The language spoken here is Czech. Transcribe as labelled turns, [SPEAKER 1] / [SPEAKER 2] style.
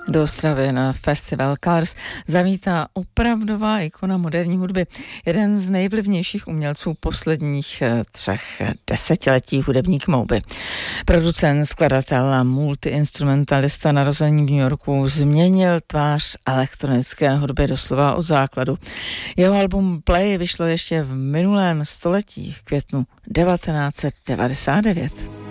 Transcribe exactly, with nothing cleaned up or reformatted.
[SPEAKER 1] Do Ostravy na festival Colors zavítá opravdová ikona moderní hudby. Jeden z nejvlivnějších umělců posledních třech desetiletí, hudebník Moby. Producent, skladatel a multiinstrumentalista narozený v New Yorku změnil tvář elektronické hudby doslova od základu. Jeho album Play vyšlo ještě v minulém století v květnu devatenáct set devadesát devět.